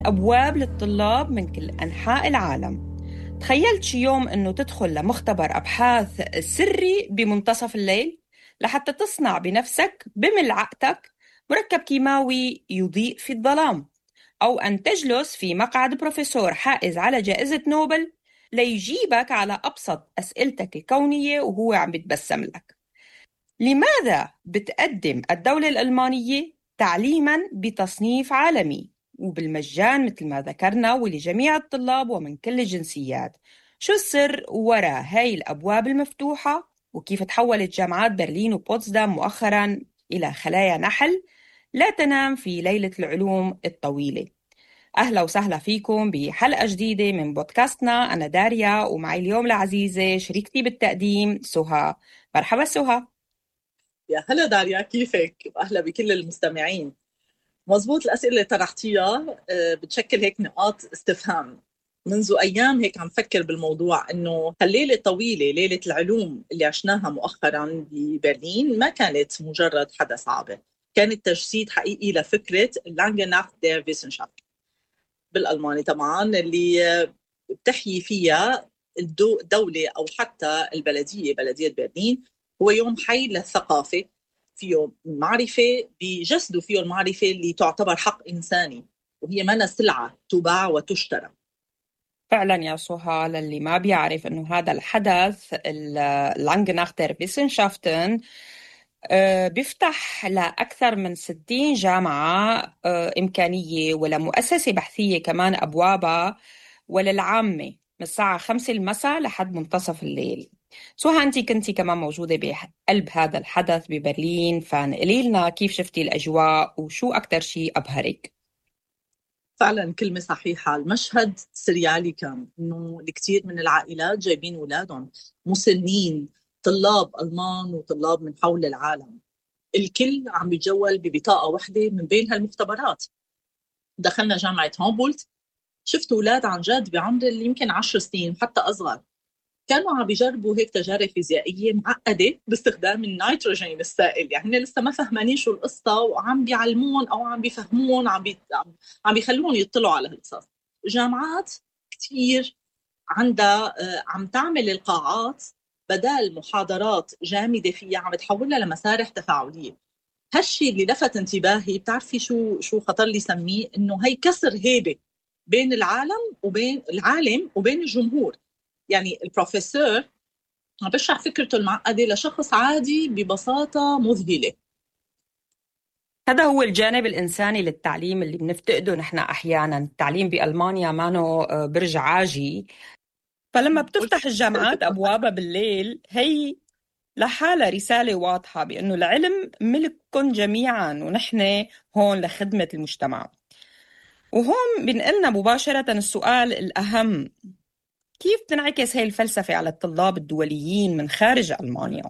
أبواب للطلاب من كل أنحاء العالم. تخيلت شي يوم أنه تدخل لمختبر أبحاث سري بمنتصف الليل لحتى تصنع بنفسك بملعقتك مركب كيماوي يضيء في الظلام، أو أن تجلس في مقعد بروفيسور حائز على جائزة نوبل ليجيبك على أبسط أسئلتك الكونية وهو عم بيتبسم لك. لماذا بتقدم الدولة الألمانية تعليماً بتصنيف عالمي وبالمجان مثل ما ذكرنا ولجميع الطلاب ومن كل الجنسيات؟ شو السر وراء هاي الأبواب المفتوحة؟ وكيف تحولت جامعات برلين وبوتسدام مؤخراً إلى خلايا نحل لا تنام في ليلة العلوم الطويلة؟ أهلا وسهلا فيكم بحلقة جديدة من بودكاستنا. أنا داريا ومعي اليوم العزيزة شريكتي بالتقديم سهى. مرحبا سهى. يا هلا داريا، كيفك؟ واهلا بكل المستمعين. مزبوط، الاسئله اللي طرحتيها بتشكل هيك نقاط استفهام. منذ ايام هيك عم فكر بالموضوع، انه هالليله الطويله، ليله العلوم اللي عشناها مؤخرا ببرلين، ما كانت مجرد حدث عابر. كانت تجسيد حقيقي لفكره لانجناخت دير فيسنشافت بالالماني طبعا، اللي بتحيي فيها الدولة أو حتى البلدية، بلدية برلين. هو يوم حي للثقافة، فيه معرفة، بجسده فيه المعرفة اللي تعتبر حق إنساني، وهي منا سلعة تباع وتشترى. فعلا يا سهى، للي ما بيعرف انه هذا الحدث اللانجناختر فيسنشافتن بيفتح لأكثر من 60 جامعة إمكانية ولمؤسسة بحثية كمان أبوابها وللعامة من الساعة 5 المساء لحد منتصف الليل. سهى، أنت كنتي كمان موجودة بقلب هذا الحدث ببرلين، فنقلي لنا كيف شفتي الأجواء وشو أكثر شيء أبهرك؟ فعلا كلمة صحيحة، المشهد سريالي. كان إنه الكثير من العائلات جايبين أولادهم، مسنين، طلاب ألمان وطلاب من حول العالم. الكل عم يتجول ببطاقة واحدة من بين هالمختبرات. دخلنا جامعة هومبولت، شفت أولاد عن جد بعمر اللي يمكن 10 سنين حتى أصغر، كانوا عم بيجربوا هيك تجارب فيزيائية معقدة باستخدام النيتروجين السائل. يعني هن لسه ما فهمانين شو القصة، وعم بيعلمون أو عم بيفهمون، عم بيخلون يطلعوا على هالقصص. جامعات كتير عندها عم تعمل القاعات بدال محاضرات جامدة فيها، عم تحولها لمسارح تفاعلية. هالشي اللي لفت انتباهي، بتعرفي شو خطر لي سميه؟ انه هي كسر هيبة بين العالم وبين الجمهور. يعني البروفيسور عم بشرح فكرته المعقدة لشخص عادي ببساطة مذهلة. هذا هو الجانب الإنساني للتعليم اللي بنفتقده نحن أحيانا. التعليم بألمانيا مانو برج عاجي، فلما بتفتح الجامعات أبوابها بالليل هي لحالها رسالة واضحة بأنه العلم ملككم جميعا ونحن هون لخدمة المجتمع. وهون بنقلنا مباشرة السؤال الأهم: كيف تنعكس هاي الفلسفة على الطلاب الدوليين من خارج ألمانيا؟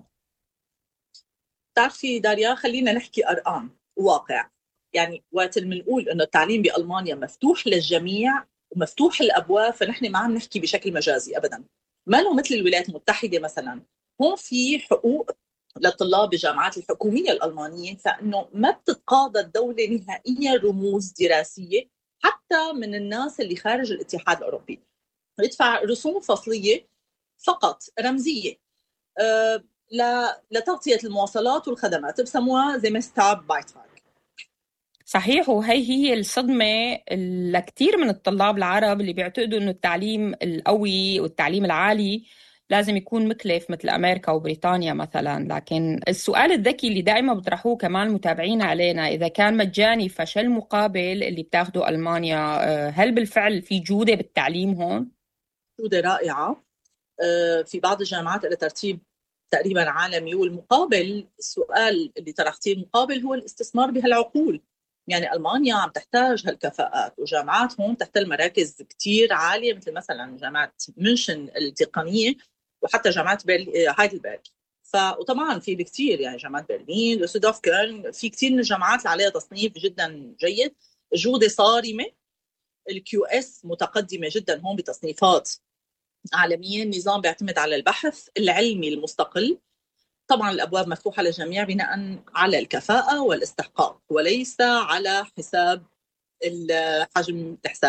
بتعرفي داريا، خلينا نحكي أرقام وواقع. يعني وقت اللي بنقول انه التعليم بألمانيا مفتوح للجميع ومفتوح الابواب، فنحن ما عم نحكي بشكل مجازي ابدا. ما له مثل الولايات المتحدة مثلا، هون في حقوق للطلاب بالجامعات الحكومية الألمانية، فإنه ما بتتقاضى الدولة نهائيا رموز دراسية حتى من الناس اللي خارج الاتحاد الأوروبي. يدفع رسوم فصلية فقط رمزية، آه، لتغطية المواصلات والخدمات، بسموها زي ما ستاب بايتراك. صحيح، وهي هي الصدمة لكثير من الطلاب العرب اللي بيعتقدوا إنه التعليم القوي والتعليم العالي لازم يكون مكلف مثل أمريكا وبريطانيا مثلا. لكن السؤال الذكي اللي دائما بيطرحوه كمان المتابعين علينا: إذا كان مجاني فشو المقابل اللي بتاخده ألمانيا؟ هل بالفعل في جودة بالتعليم هون؟ جودة رائعة. في بعض الجامعات إلى ترتيب تقريبا عالمي، والمقابل، السؤال اللي طرحتيه، المقابل هو الاستثمار بهالعقول. يعني ألمانيا عم تحتاج هالكفاءات، وجامعات هون تحتل مراكز كتير عالية، مثل مثلا جامعة مünchen التقنية، وحتى جامعة هايدلبرغ. وطبعا في كتير، يعني جامعة برلين، دوسلدورف، كولن، في كتير من الجامعات اللي عليها تصنيف جدا جيد، جودة صارمة. الكيو اس متقدمة جدا هون بتصنيفات عالميا. النظام بيعتمد على البحث العلمي المستقل. طبعا الأبواب مفتوحة للجميع بناء على الكفاءة والاستحقاق، وليس على حساب حجم الحساب.